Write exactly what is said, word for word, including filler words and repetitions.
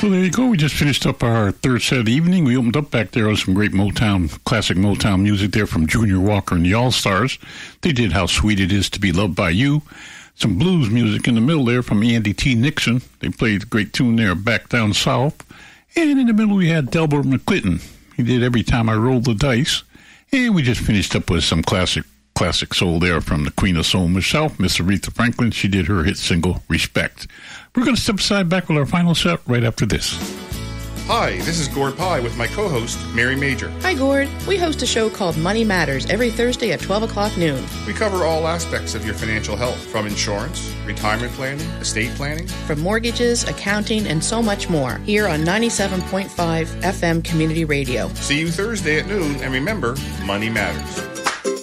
So there you go. We just finished up our third set of the evening. We opened up back there with some great Motown, classic Motown music there from Junior Walker and the All-Stars. They did How Sweet It Is to Be Loved by You. Some blues music in the middle there from Andy T. Nixon. They played a great tune there, Back Down South. And in the middle we had Delbert McClinton. He did Every Time I Roll the Dice. And we just finished up with some classic classic soul there from the Queen of Soul herself, Miss Aretha Franklin. She did her hit single, Respect. We're going to step aside back with our final set right after this. Hi, this is Gord Pye with my co-host, Mary Major. Hi, Gord. We host a show called Money Matters every Thursday at twelve o'clock noon. We cover all aspects of your financial health, from insurance, retirement planning, estate planning, from mortgages, accounting, and so much more, here on ninety-seven point five F M Community Radio. See you Thursday at noon, and remember, money matters.